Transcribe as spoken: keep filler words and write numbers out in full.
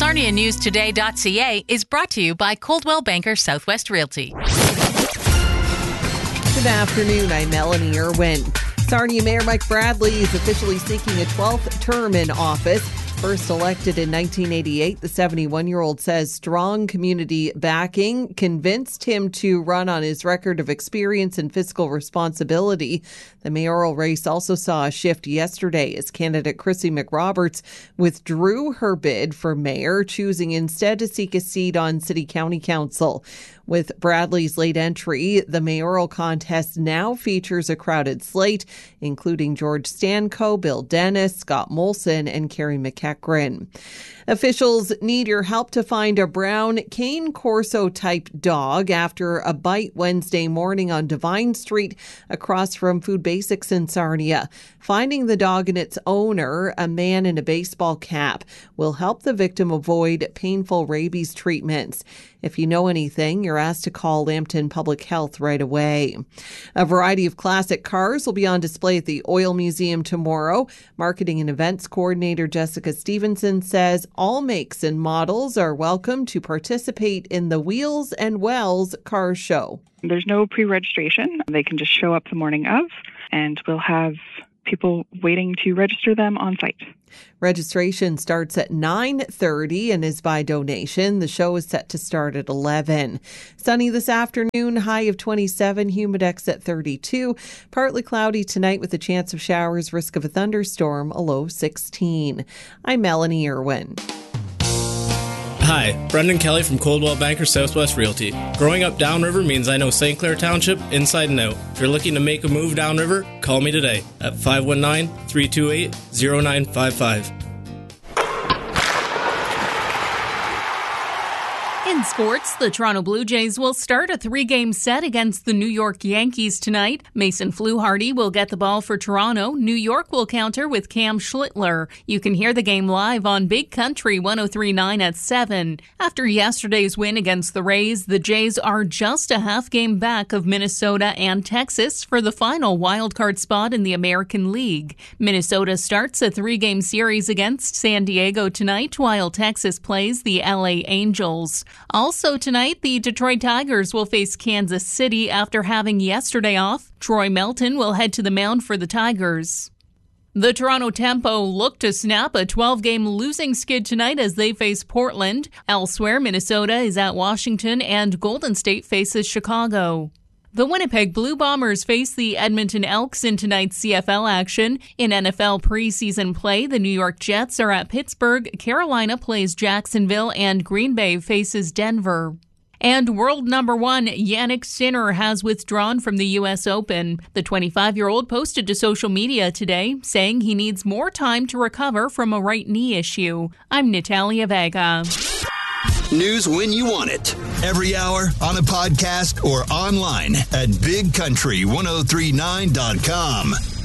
Sarnia News Today dot C A is brought to you by Coldwell Banker Southwest Realty. Good afternoon, I'm Melanie Irwin. Sarnia Mayor Mike Bradley is officially seeking a twelfth term in office. First elected in nineteen eighty-eight, the seventy-one-year-old says strong community backing convinced him to run on his record of experience and fiscal responsibility. The mayoral race also saw a shift yesterday as candidate Chrissy McRoberts withdrew her bid for mayor, choosing instead to seek a seat on City County Council. With Bradley's late entry, the mayoral contest now features a crowded slate, including George Stanco, Bill Dennis, Scott Molson, and Carrie McEachran. Officials need your help to find a brown Cane Corso-type dog after a bite Wednesday morning on Divine Street across from Food Basics in Sarnia. Finding the dog and its owner, a man in a baseball cap, will help the victim avoid painful rabies treatments. If you know anything, you're asked to call Lambton Public Health right away. A variety of classic cars will be on display at the Oil Museum tomorrow. Marketing and Events Coordinator Jessica Stevenson says all makes and models are welcome to participate in the Wheels and Wells Car Show. There's no pre-registration. They can just show up the morning of, and we'll have people waiting to register them on site. Registration starts at nine thirty and is by donation. The show is set to start at eleven. Sunny this afternoon, high of twenty-seven, humidex at thirty-two. Partly cloudy tonight with a chance of showers, risk of a thunderstorm, a low sixteen. I'm Melanie Irwin. Hi, Brendan Kelly from Coldwell Banker Southwest Realty. Growing up downriver means I know Saint Clair Township inside and out. If you're looking to make a move downriver, call me today at five one nine, three two eight, zero nine five five. In sports, the Toronto Blue Jays will start a three-game set against the New York Yankees tonight. Mason Fluharty will get the ball for Toronto. New York will counter with Cam Schlittler. You can hear the game live on Big Country one oh three point nine at seven. After yesterday's win against the Rays, the Jays are just a half game back of Minnesota and Texas for the final wildcard spot in the American League. Minnesota starts a three-game series against San Diego tonight, while Texas plays the L A Angels. Also tonight, the Detroit Tigers will face Kansas City after having yesterday off. Troy Melton will head to the mound for the Tigers. The Toronto Tempo look to snap a twelve-game losing skid tonight as they face Portland. Elsewhere, Minnesota is at Washington and Golden State faces Chicago. The Winnipeg Blue Bombers face the Edmonton Elks in tonight's C F L action. In N F L preseason play, the New York Jets are at Pittsburgh, Carolina plays Jacksonville, and Green Bay faces Denver. And world number one, Jannik Sinner, has withdrawn from the U S Open. The twenty-five-year-old posted to social media today, saying he needs more time to recover from a right knee issue. I'm Natalia Vega. News when you want it. Every hour, on a podcast, or online at big country ten thirty-nine dot com.